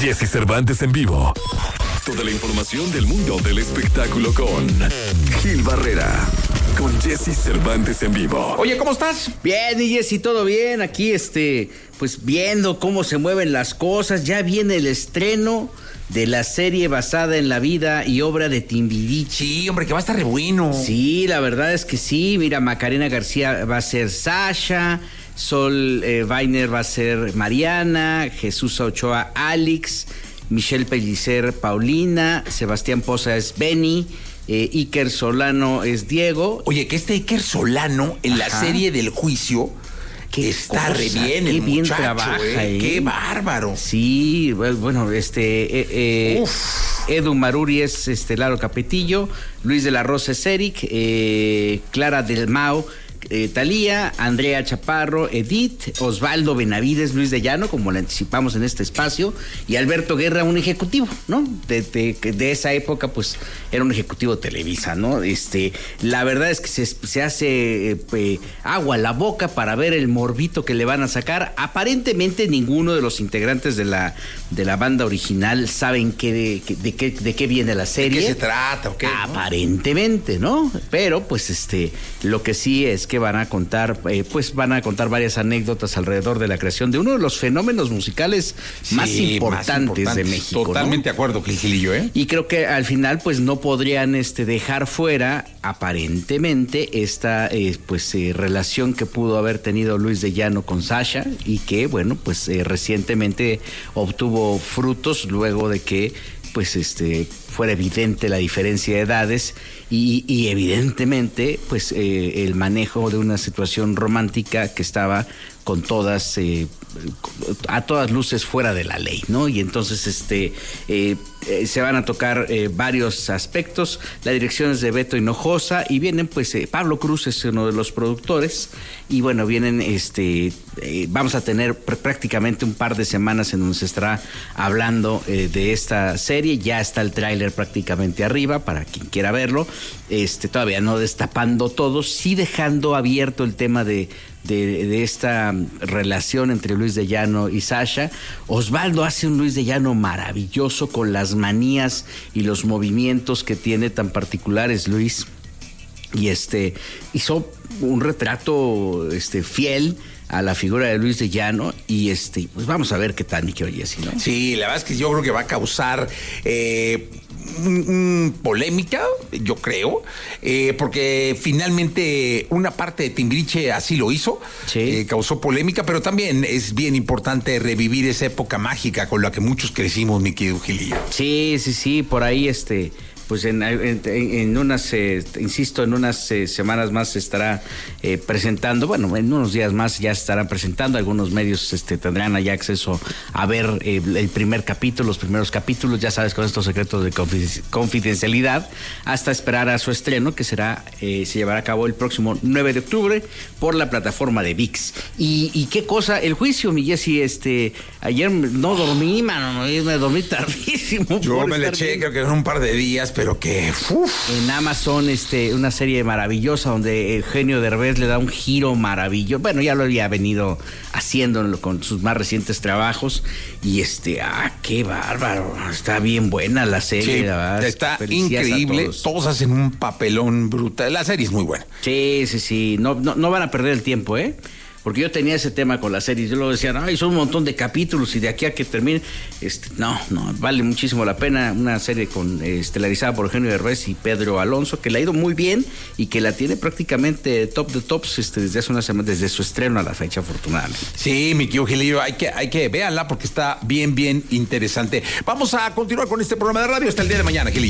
Jesse Cervantes en vivo. Toda la información del mundo del espectáculo con Gil Barrera. Con Jesse Cervantes en vivo. Oye, ¿cómo estás? Bien, y Jesse, todo bien. Aquí, pues viendo cómo se mueven las cosas. Ya viene el estreno de la serie basada en la vida y obra de Timbiriche. Sí, hombre, que va a estar re bueno. Sí, la verdad es que sí. Mira, Macarena García va a ser Sasha, Sol Weiner va a ser Mariana, Jesús Ochoa Alex, Michelle Pellicer Paulina, Sebastián Poza es Benny, Iker Solano es Diego. Oye, que Iker Solano en la serie del juicio... Que está re bien el bien muchacho, trabaja, Qué bárbaro. Sí, bueno, Edu Maruri es Laro Capetillo, Luis de la Rosa es Eric, Clara del Mao, Talía, Andrea Chaparro, Edith, Osvaldo Benavides, Luis de Llano, como le anticipamos en este espacio, y Alberto Guerra, un ejecutivo, ¿no? De esa época, pues, era un ejecutivo de Televisa, ¿no? La verdad es que se hace agua a la boca para ver el morbito que le van a sacar. Aparentemente ninguno de los integrantes de la banda original saben de qué viene la serie. ¿De qué se trata o qué? Aparentemente, ¿no? Pero, pues, lo que sí es que van a contar varias anécdotas alrededor de la creación de uno de los fenómenos musicales más importantes de México. Totalmente de acuerdo, Gilillo, ¿eh? Y creo que al final, pues, no podrían dejar fuera, aparentemente, esta relación que pudo haber tenido Luis de Llano con Sasha y que, bueno, pues, recientemente obtuvo frutos luego de que, pues, fuera evidente la diferencia de edades y evidentemente, pues, el manejo de una situación romántica que estaba con todas, a todas luces fuera de la ley, ¿no? Y entonces, se van a tocar varios aspectos. La dirección es de Beto Hinojosa y vienen, pues, Pablo Cruz es uno de los productores y bueno, vienen, vamos a tener prácticamente un par de semanas en donde se estará hablando de esta serie. Ya está el tráiler prácticamente arriba para quien quiera verlo. Todavía no destapando todo, sí dejando abierto el tema de esta relación entre Luis de Llano y Sasha. Osvaldo hace un Luis de Llano maravilloso con las manías y los movimientos que tiene tan particulares Luis, y hizo un retrato fiel a la figura de Luis de Llano y pues vamos a ver qué tal, mi querido Jesse, ¿no? Sí, la verdad es que yo creo que va a causar polémica, yo creo, porque finalmente una parte de Timbiriche así lo hizo, sí. Causó polémica, pero también es bien importante revivir esa época mágica con la que muchos crecimos, mi querido Gilillo. Sí, por ahí pues en unas, insisto, en unas semanas más se estará presentando, bueno, en unos días más ya estarán presentando, algunos medios tendrán allá acceso a ver el primer capítulo, los primeros capítulos, ya sabes, con estos secretos de confidencialidad, hasta esperar a su estreno, que se llevará a cabo el próximo 9 de octubre por la plataforma de ViX. Y qué cosa, el juicio, mi Jesse, ayer no dormí, mano, me dormí tardísimo. Yo me le eché, creo que en un par de días, pero que... En Amazon, una serie maravillosa donde Eugenio Derbez le da un giro maravilloso. Bueno, ya lo había venido haciendo con sus más recientes trabajos. Y qué bárbaro. Está bien buena la serie, sí, la verdad. Está increíble. Todos hacen un papelón brutal. La serie es muy buena. Sí. No van a perder el tiempo, ¿eh? Porque yo tenía ese tema con la serie, yo lo decía, son un montón de capítulos y de aquí a que termine, no, vale muchísimo la pena. Una serie estelarizada por Eugenio Derbez y Pedro Alonso, que le ha ido muy bien y que la tiene prácticamente top de tops desde hace una semana, desde su estreno a la fecha, afortunadamente. Sí, mi querido Gilillo, hay que véanla porque está bien interesante. Vamos a continuar con este programa de radio hasta el día de mañana, Gilillo.